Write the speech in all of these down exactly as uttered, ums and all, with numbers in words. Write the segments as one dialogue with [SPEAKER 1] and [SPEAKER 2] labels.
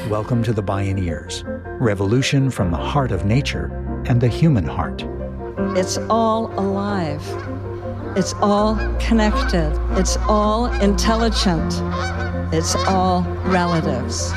[SPEAKER 1] Welcome to the Bioneers, revolution from the heart of nature and the human heart.
[SPEAKER 2] It's all alive. It's all connected. It's all intelligent. It's all relatives.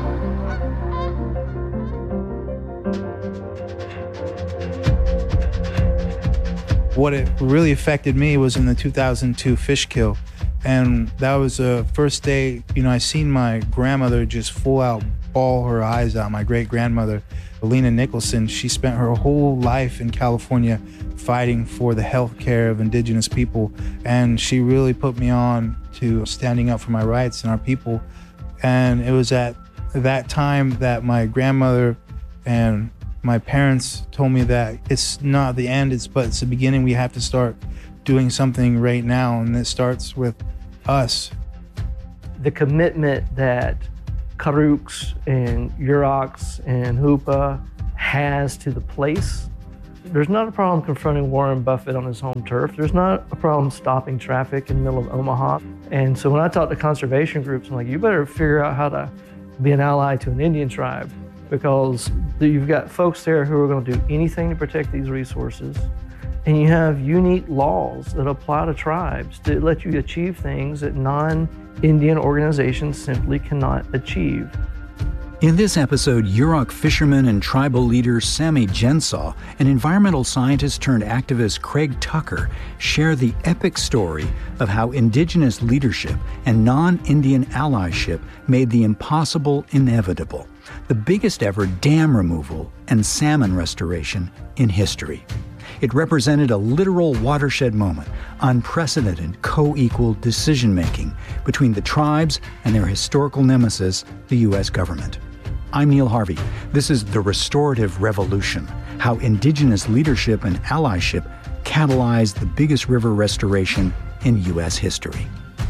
[SPEAKER 3] What it really affected me was in the two thousand two fish kill. And that was the first day, you know, I seen my grandmother just full out bawl her eyes out. My great grandmother, Alina Nicholson, she spent her whole life in California fighting for the health care of indigenous people. And she really put me on to standing up for my rights and our people. And it was at that time that my grandmother and my parents told me that it's not the end, it's but it's the beginning. We have to start doing something right now, and it starts with us.
[SPEAKER 4] The commitment that Karuks and Yuroks and Hoopa has to the place. There's not a problem confronting Warren Buffett on his home turf. There's not a problem stopping traffic in the middle of Omaha. And so when I talk to conservation groups, I'm like, you better figure out how to be an ally to an Indian tribe, because you've got folks there who are going to do anything to protect these resources. And you have unique laws that apply to tribes that let you achieve things that non-Indian organizations simply cannot achieve.
[SPEAKER 1] In this episode, Yurok fisherman and tribal leader Sammy Gensaw and environmental scientist turned activist Craig Tucker share the epic story of how indigenous leadership and non-Indian allyship made the impossible inevitable, the biggest ever dam removal and salmon restoration in history. It represented a literal watershed moment, unprecedented co-equal decision-making between the tribes and their historical nemesis, the U S government. I'm Neil Harvey. This is The Restorative Revolution, how indigenous leadership and allyship catalyzed the biggest river restoration in U S history.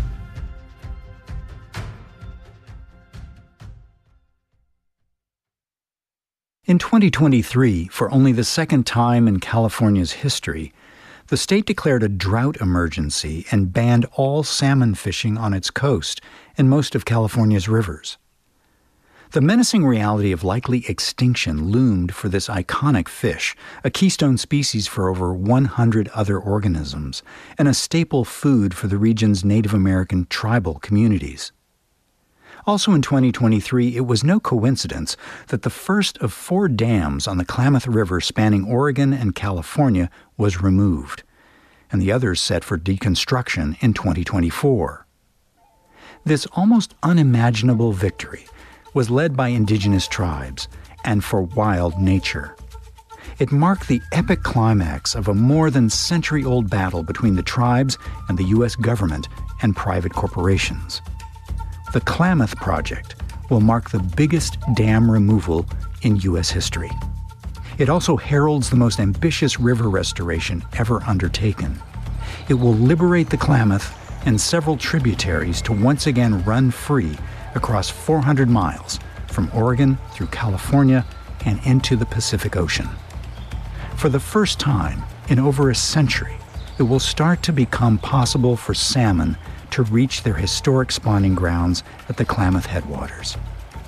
[SPEAKER 1] In twenty twenty-three, for only the second time in California's history, the state declared a drought emergency and banned all salmon fishing on its coast and most of California's rivers. The menacing reality of likely extinction loomed for this iconic fish, a keystone species for over one hundred other organisms, and a staple food for the region's Native American tribal communities. Also in twenty twenty-three, it was no coincidence that the first of four dams on the Klamath River spanning Oregon and California was removed, and the others set for deconstruction in twenty twenty-four. This almost unimaginable victory was led by indigenous tribes and for wild nature. It marked the epic climax of a more than century-old battle between the tribes and the U S government and private corporations. The Klamath Project will mark the biggest dam removal in U S history. It also heralds the most ambitious river restoration ever undertaken. It will liberate the Klamath and several tributaries to once again run free across four hundred miles from Oregon through California and into the Pacific Ocean. For the first time in over a century, it will start to become possible for salmon to reach their historic spawning grounds at the Klamath headwaters.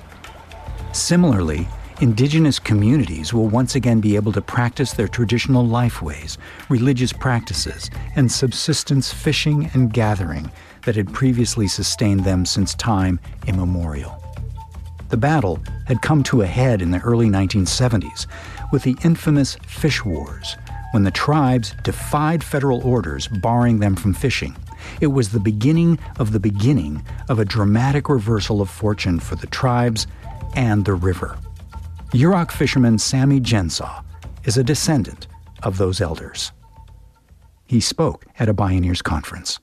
[SPEAKER 1] Similarly, indigenous communities will once again be able to practice their traditional lifeways, religious practices, and subsistence fishing and gathering that had previously sustained them since time immemorial. The battle had come to a head in the early nineteen seventies with the infamous Fish Wars, when the tribes defied federal orders barring them from fishing. It was the beginning of the beginning of a dramatic reversal of fortune for the tribes and the river. Yurok fisherman Sammy Gensaw is a descendant of those elders. He spoke at a Bioneers conference.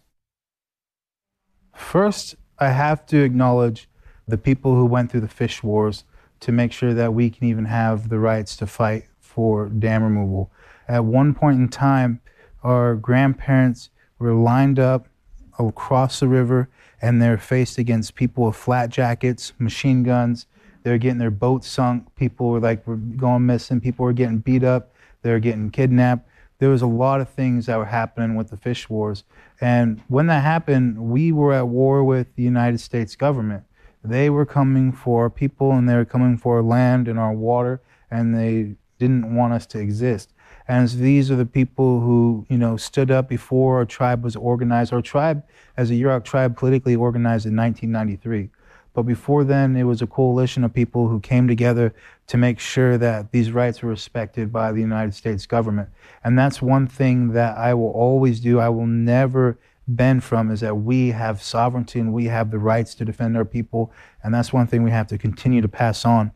[SPEAKER 3] First, I have to acknowledge the people who went through the fish wars to make sure that we can even have the rights to fight for dam removal. At one point in time, our grandparents were lined up across the river, and they're faced against people with flat jackets, machine guns. They're getting their boats sunk. People were like were going missing. People were getting beat up. They were getting kidnapped. There was a lot of things that were happening with the fish wars. And when that happened, we were at war with the United States government. They were coming for people, and they were coming for land and our water, and they didn't want us to exist. And so these are the people who, you know, stood up before our tribe was organized. Our tribe, as a Yurok tribe, politically organized in nineteen ninety-three. But before then, it was a coalition of people who came together to make sure that these rights were respected by the United States government. And that's one thing that I will always do. I will never bend from, is that we have sovereignty and we have the rights to defend our people. And that's one thing we have to continue to pass on.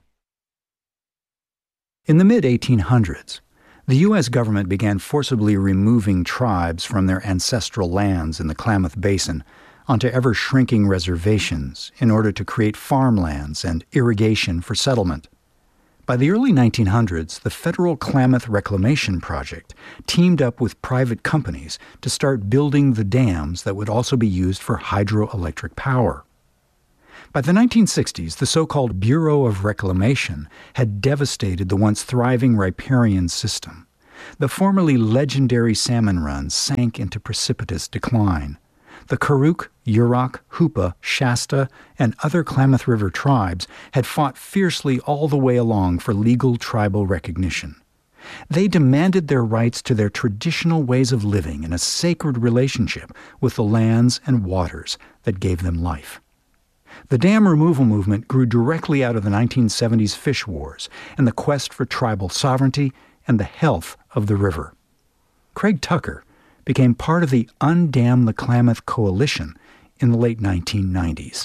[SPEAKER 1] In the mid eighteen hundreds, the U S government began forcibly removing tribes from their ancestral lands in the Klamath Basin onto ever-shrinking reservations in order to create farmlands and irrigation for settlement. By the early nineteen hundreds, the Federal Klamath Reclamation Project teamed up with private companies to start building the dams that would also be used for hydroelectric power. By the nineteen sixties, the so-called Bureau of Reclamation had devastated the once thriving riparian system. The formerly legendary salmon runs sank into precipitous decline. The Karuk, Yurok, Hoopa, Shasta, and other Klamath River tribes had fought fiercely all the way along for legal tribal recognition. They demanded their rights to their traditional ways of living in a sacred relationship with the lands and waters that gave them life. The dam removal movement grew directly out of the nineteen seventies fish wars and the quest for tribal sovereignty and the health of the river. Craig Tucker became part of the Undam the Klamath Coalition in the late nineteen nineties.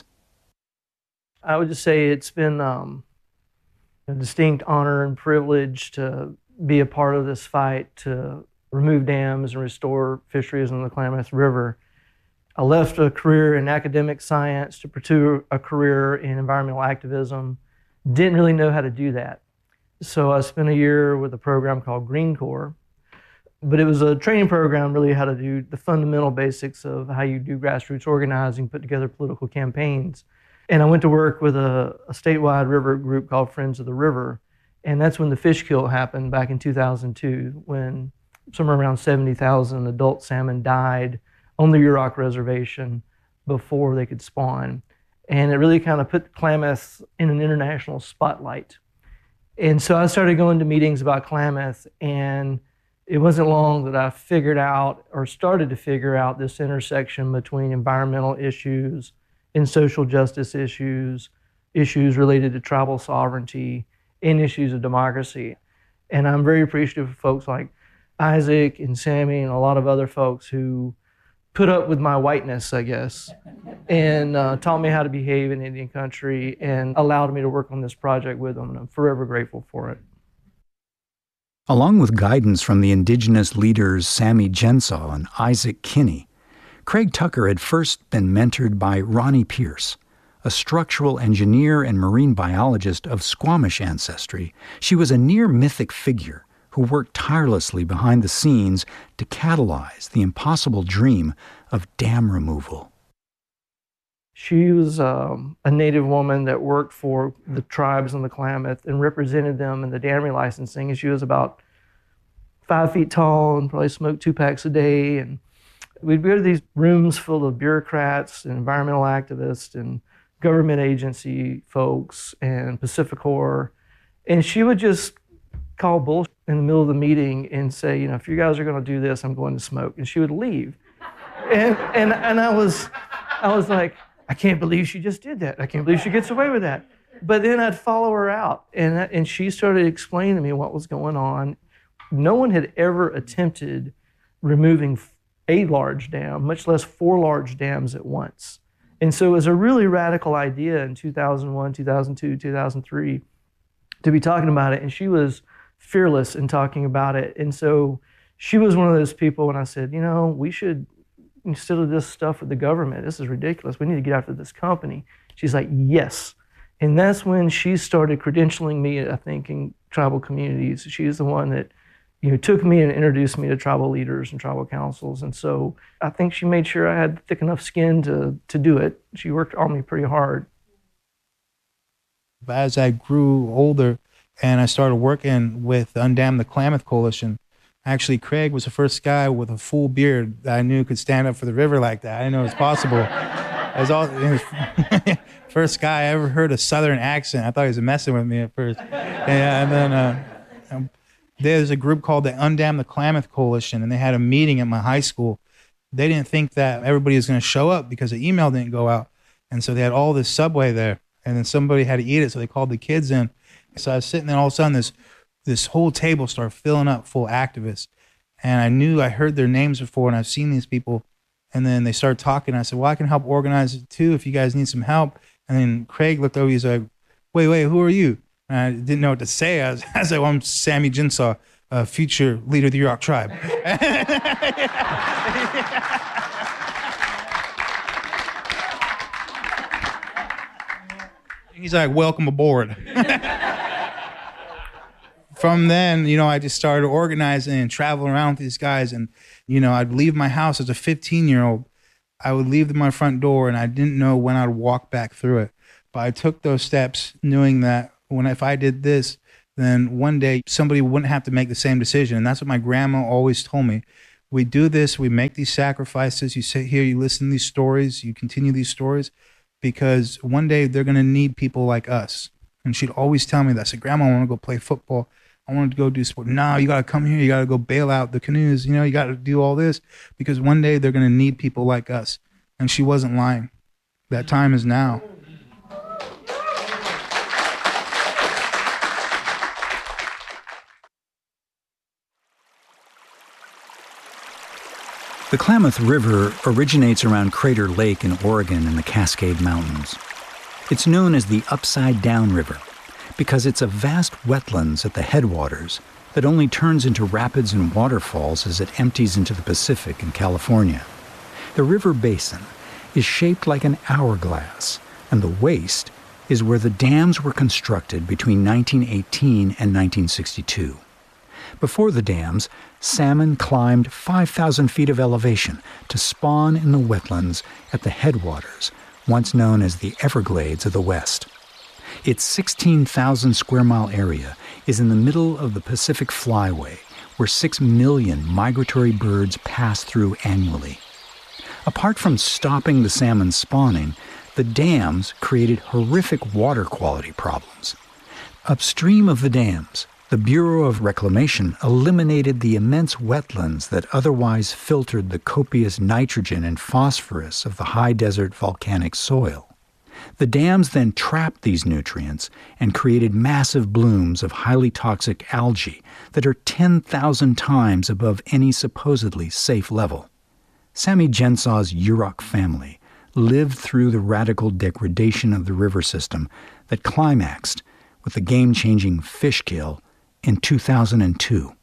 [SPEAKER 4] I would just say it's been um, a distinct honor and privilege to be a part of this fight to remove dams and restore fisheries in the Klamath River. I left a career in academic science to pursue a career in environmental activism. Didn't really know how to do that. So I spent a year with a program called Green Corps. But it was a training program really how to do the fundamental basics of how you do grassroots organizing, put together political campaigns. And I went to work with a, a statewide river group called Friends of the River. And that's when the fish kill happened back in two thousand two, when somewhere around seventy thousand adult salmon died on the Yurok Reservation before they could spawn. And it really kind of put Klamath in an international spotlight. And so I started going to meetings about Klamath, and it wasn't long that I figured out or started to figure out this intersection between environmental issues and social justice issues, issues related to tribal sovereignty, and issues of democracy. And I'm very appreciative of folks like Isaac and Sammy and a lot of other folks who put up with my whiteness, I guess, and uh, taught me how to behave in Indian country and allowed me to work on this project with them, and I'm forever grateful for it.
[SPEAKER 1] Along with guidance from the indigenous leaders Sammy Gensaw and Isaac Kinney, Craig Tucker had first been mentored by Ronnie Pierce, a structural engineer and marine biologist of Squamish ancestry. She was a near-mythic figure who worked tirelessly behind the scenes to catalyze the impossible dream of dam removal.
[SPEAKER 4] She was um, a Native woman that worked for the tribes in the Klamath and represented them in the dam relicensing. And she was about five feet tall and probably smoked two packs a day. And we'd go to these rooms full of bureaucrats and environmental activists and government agency folks and Pacificor. And she would just call bullshit in the middle of the meeting and say, you know, if you guys are going to do this, I'm going to smoke. And she would leave. And, and, and I was, I was like, I can't believe she just did that. I can't believe she gets away with that. But then I'd follow her out, and that, and she started explaining to me what was going on. No one had ever attempted removing a large dam, much less four large dams at once. And so it was a really radical idea in two thousand one, two thousand two, two thousand three to be talking about it, and she was fearless in talking about it. And so she was one of those people when I said, you know, we should, instead of this stuff with the government, this is ridiculous. We need to get after this company. She's like, yes. And that's when she started credentialing me, I think, in tribal communities. She's the one that, you know, took me and introduced me to tribal leaders and tribal councils. And so I think she made sure I had thick enough skin to, to do it. She worked on me pretty hard.
[SPEAKER 3] As I grew older and I started working with Undam the Klamath Coalition, actually, Craig was the first guy with a full beard that I knew could stand up for the river like that. I didn't know it was possible. As all, first guy I ever heard a Southern accent. I thought he was messing with me at first. And then uh, um, there's a group called the Undam the Klamath Coalition, and they had a meeting at my high school. They didn't think that everybody was going to show up because the email didn't go out. And so they had all this Subway there, and then somebody had to eat it, so they called the kids in. So I was sitting there, all of a sudden this this whole table started filling up full of activists. And I knew I heard their names before, and I've seen these people. And then they started talking. I said, well, I can help organize it too if you guys need some help. And then Craig looked over, he's like, wait, wait, who are you? And I didn't know what to say. I was, I was like, well, I'm Sammy Jinsaw, uh, future leader of the Yurok tribe. He's like, welcome aboard. From then, you know, I just started organizing and traveling around with these guys. And, you know, I'd leave my house as a fifteen-year-old. I would leave my front door, and I didn't know when I'd walk back through it. But I took those steps knowing that when if I did this, then one day somebody wouldn't have to make the same decision. And that's what my grandma always told me. We do this, we make these sacrifices, you sit here, you listen to these stories, you continue these stories, because one day they're going to need people like us. And she'd always tell me that. I said, Grandma, I want to go play football. I wanted to go do sport. No, you got to come here. You got to go bail out the canoes. You know, you got to do all this because one day they're going to need people like us. And she wasn't lying. That time is now.
[SPEAKER 1] The Klamath River originates around Crater Lake in Oregon in the Cascade Mountains. It's known as the Upside Down River because it's a vast wetlands at the headwaters that only turns into rapids and waterfalls as it empties into the Pacific in California. The river basin is shaped like an hourglass, and the waist is where the dams were constructed between nineteen eighteen and nineteen sixty-two. Before the dams, salmon climbed five thousand feet of elevation to spawn in the wetlands at the headwaters, once known as the Everglades of the West. Its sixteen thousand square mile area is in the middle of the Pacific Flyway, where six million migratory birds pass through annually. Apart from stopping the salmon spawning, the dams created horrific water quality problems. Upstream of the dams, the Bureau of Reclamation eliminated the immense wetlands that otherwise filtered the copious nitrogen and phosphorus of the high desert volcanic soil. The dams then trapped these nutrients and created massive blooms of highly toxic algae that are ten thousand times above any supposedly safe level. Sammy Jinsaw's Yurok family lived through the radical degradation of the river system that climaxed with the game-changing fish kill in two thousand two.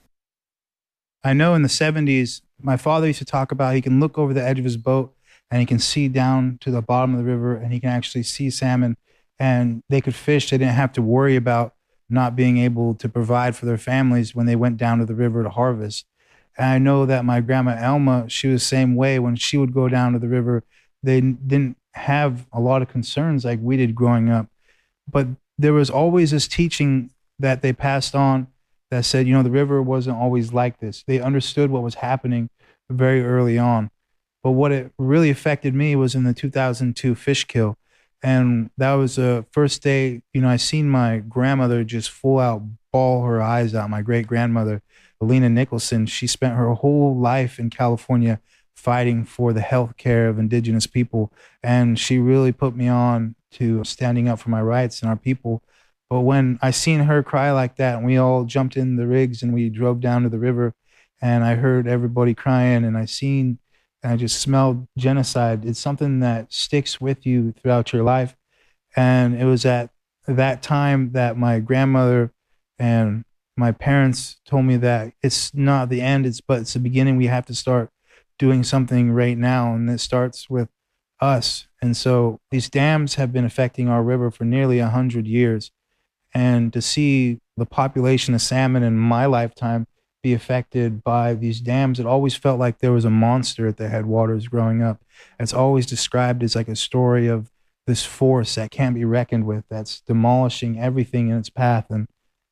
[SPEAKER 3] I know in the seventies, my father used to talk about he can look over the edge of his boat and he can see down to the bottom of the river and he can actually see salmon, and they could fish. They didn't have to worry about not being able to provide for their families when they went down to the river to harvest. And I know that my grandma Elma, she was the same way. When she would go down to the river, they didn't have a lot of concerns like we did growing up. But there was always this teaching that they passed on that said, you know, the river wasn't always like this. They understood what was happening very early on. But what it really affected me was in the two thousand two fish kill. And that was the first day, you know, I seen my grandmother just full out bawl her eyes out. My great grandmother, Alina Nicholson, she spent her whole life in California fighting for the health care of indigenous people. And she really put me on to standing up for my rights and our people. But when I seen her cry like that, and we all jumped in the rigs and we drove down to the river, and I heard everybody crying, and I seen, and I just smelled genocide. It's something that sticks with you throughout your life. And it was at that time that my grandmother and my parents told me that it's not the end, it's but it's the beginning. We have to start doing something right now, and it starts with us. And so these dams have been affecting our river for nearly a hundred years. And to see the population of salmon in my lifetime be affected by these dams, it always felt like there was a monster at the headwaters growing up. It's always described as like a story of this force that can't be reckoned with, that's demolishing everything in its path. And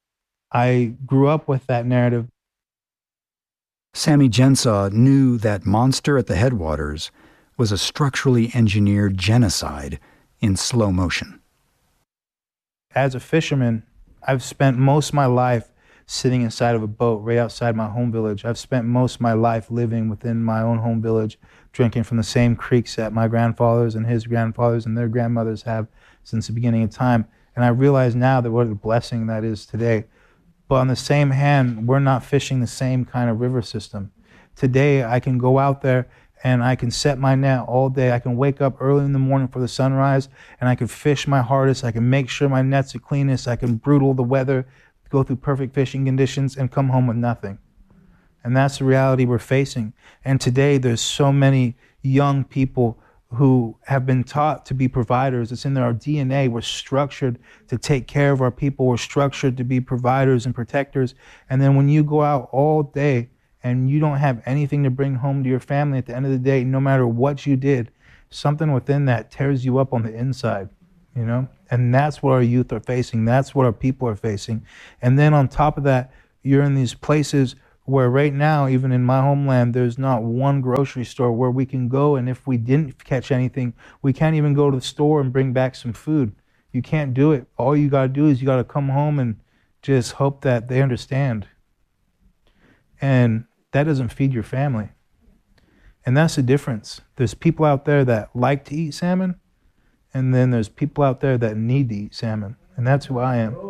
[SPEAKER 3] I grew up with that narrative.
[SPEAKER 1] Sammy Jinsaw knew that monster at the headwaters was a structurally engineered genocide in slow motion.
[SPEAKER 3] As a fisherman, I've spent most of my life sitting inside of a boat right outside my home village. I've spent most of my life living within my own home village, drinking from the same creeks that my grandfathers and his grandfathers and their grandmothers have since the beginning of time. And I realize now that what a blessing that is today. But on the same hand, we're not fishing the same kind of river system. Today, I can go out there and I can set my net all day. I can wake up early in the morning for the sunrise and I can fish my hardest. I can make sure my net's the cleanest. I can brutal the weather, go through perfect fishing conditions and come home with nothing. And that's the reality we're facing. And today there's so many young people who have been taught to be providers. It's in our D N A. We're structured to take care of our people. We're structured to be providers and protectors. And then when you go out all day and you don't have anything to bring home to your family at the end of the day, no matter what you did, something within that tears you up on the inside, you know? And that's what our youth are facing. That's what our people are facing. And then on top of that, you're in these places where right now, even in my homeland, there's not one grocery store where we can go, and if we didn't catch anything, we can't even go to the store and bring back some food. You can't do it. All you got to do is you got to come home and just hope that they understand. And that doesn't feed your family. And that's the difference. There's people out there that like to eat salmon, and then there's people out there that need to eat salmon. And that's who I am.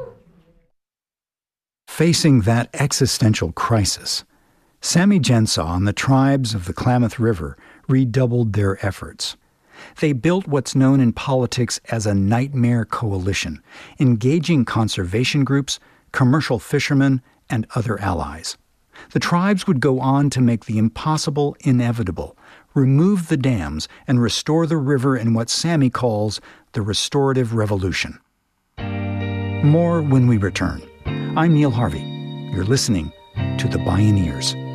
[SPEAKER 1] Facing that existential crisis, Sammy Gensaw and the tribes of the Klamath River redoubled their efforts. They built what's known in politics as a nightmare coalition, engaging conservation groups, commercial fishermen, and other allies. The tribes would go on to make the impossible inevitable, remove the dams, and restore the river in what Sammy calls the restorative revolution. More when we return. I'm Neil Harvey. You're listening to The Bioneers.